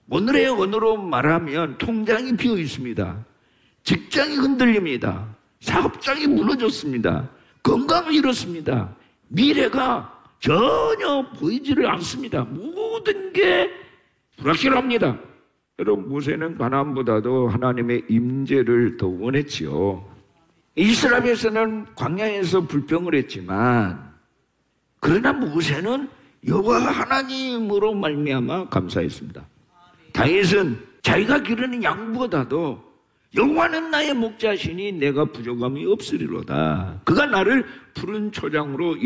오늘의 언어로 말하면 통장이 비어 있습니다. 직장이 흔들립니다. 사업장이 무너졌습니다. 건강을 잃었습니다. 미래가 전혀 보이지를 않습니다. 모든 게 불확실합니다. 여러분, 모세는 가나안보다도 하나님의 임재를 더 원했지요. 이스라엘에서는 광야에서 불평을 했지만, 그러나 모세는 여호와 하나님으로 말미암아 감사했습니다. 다윗은 자기가 기르는 양보다도 여호와는 나의 목자시니 내가 부족함이 없으리로다. 그가 나를 푸른 초장으로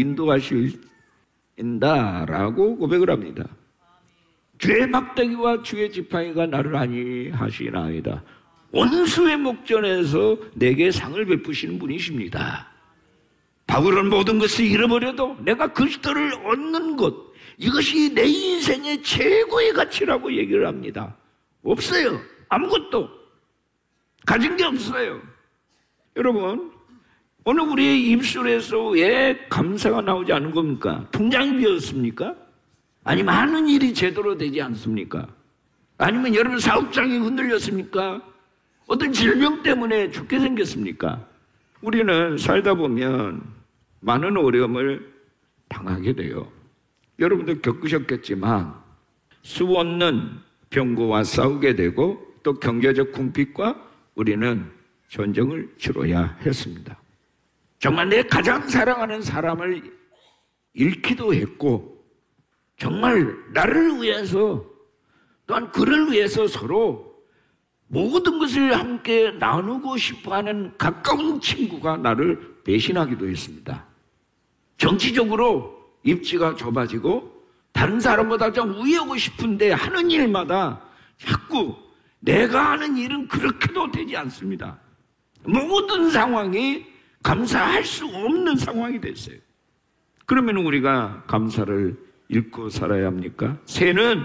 인도하신다라고 고백을 합니다. 주의 막대기와 주의 지팡이가 나를 안위하시나이다. 원수의 목전에서 내게 상을 베푸시는 분이십니다. 바울은 모든 것을 잃어버려도 내가 그리스도를 얻는 것, 이것이 내 인생의 최고의 가치라고 얘기를 합니다. 없어요. 아무것도 가진 게 없어요. 여러분, 오늘 우리의 입술에서 왜 감사가 나오지 않은 겁니까? 통장이 비었습니까? 아니면 하는 일이 제대로 되지 않습니까? 아니면 여러분 사업장이 흔들렸습니까? 어떤 질병 때문에 죽게 생겼습니까? 우리는 살다 보면 많은 어려움을 당하게 돼요. 여러분도 겪으셨겠지만 수 없는 병고와 싸우게 되고 또 경제적 궁핍과 우리는 전쟁을 치러야 했습니다. 정말 내 가장 사랑하는 사람을 잃기도 했고, 정말 나를 위해서 또한 그를 위해서 서로 모든 것을 함께 나누고 싶어하는 가까운 친구가 나를 배신하기도 했습니다. 정치적으로 입지가 좁아지고 다른 사람보다 좀 위에 오고 싶은데 하는 일마다 자꾸 내가 하는 일은 그렇게도 되지 않습니다. 모든 상황이 감사할 수 없는 상황이 됐어요. 그러면 우리가 감사를 잃고 살아야 합니까? 새는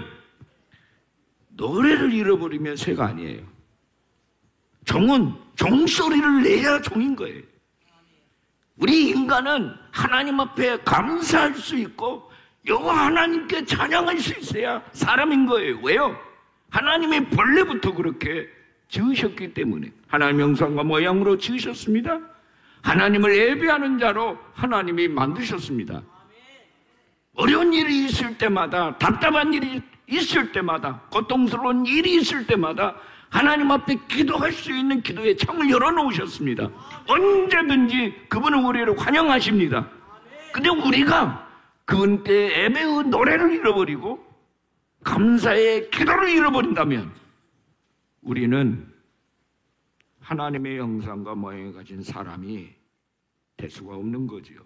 노래를 잃어버리면 새가 아니에요. 종은 종소리를 내야 종인 거예요. 우리 인간은 하나님 앞에 감사할 수 있고 여호와 하나님께 찬양할 수 있어야 사람인 거예요. 왜요? 하나님이 본래부터 그렇게 지으셨기 때문에. 하나님의 형상과 모양으로 지으셨습니다. 하나님을 예배하는 자로 하나님이 만드셨습니다. 어려운 일이 있을 때마다, 답답한 일이 있을 때마다, 고통스러운 일이 있을 때마다 하나님 앞에 기도할 수 있는 기도의 창을 열어놓으셨습니다. 언제든지 그분은 우리를 환영하십니다. 근데 우리가 그분께 예배의 노래를 잃어버리고 감사의 기도를 잃어버린다면 우리는 하나님의 형상과 모양을 가진 사람이 될 수가 없는 거지요.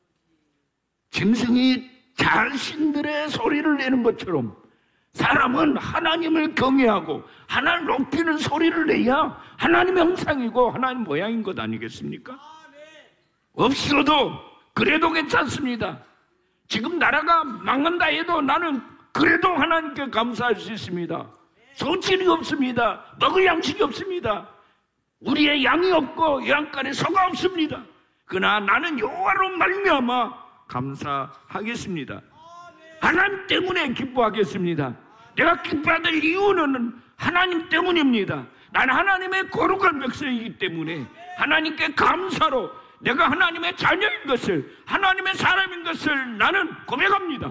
짐승이 자신들의 소리를 내는 것처럼 사람은 하나님을 경외하고 하나님을 높이는 소리를 내야 하나님의 형상이고 하나님 모양인 것 아니겠습니까? 없어도 그래도 괜찮습니다. 지금 나라가 망한다 해도 나는 그래도 하나님께 감사할 수 있습니다. 소질이 없습니다. 먹을 양식이 없습니다. 우리의 양이 없고 양간에 소가 없습니다. 그러나 나는 여호와로 말미암아 감사하겠습니다. 하나님 때문에 기뻐하겠습니다. 내가 기뻐할 이유는 하나님 때문입니다. 나는 하나님의 거룩한 백성이기 때문에 하나님께 감사로 내가 하나님의 자녀인 것을, 하나님의 사람인 것을 나는 고백합니다.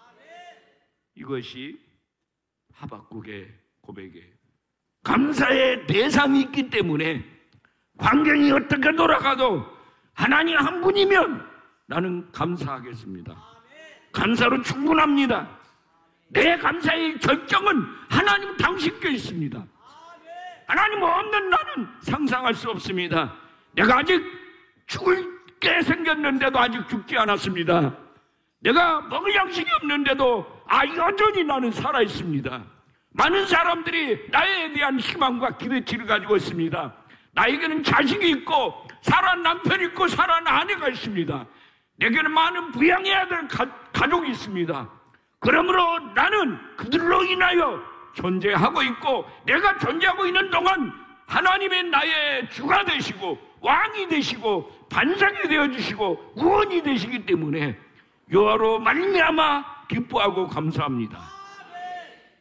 이것이 하박국의 고백이에요. 감사의 대상이 있기 때문에 환경이 어떻게 돌아가도 하나님 한 분이면 나는 감사하겠습니다. 감사로 충분합니다. 내 감사의 결정은 하나님 당신께 있습니다. 하나님 없는 나는 상상할 수 없습니다. 내가 아직 죽게 생겼는데도 아직 죽지 않았습니다. 내가 먹을 양식이 없는데도 여전히 나는 살아있습니다. 많은 사람들이 나에 대한 희망과 기대치를 가지고 있습니다. 나에게는 자식이 있고 사랑하는 남편이 있고 사랑하는 아내가 있습니다. 내게는 많은 부양해야 될 가족이 있습니다. 그러므로 나는 그들로 인하여 존재하고 있고 내가 존재하고 있는 동안 하나님의 나의 주가 되시고 왕이 되시고 반석이 되어주시고 구원이 되시기 때문에 여호와로 말미암아 기뻐하고 감사합니다.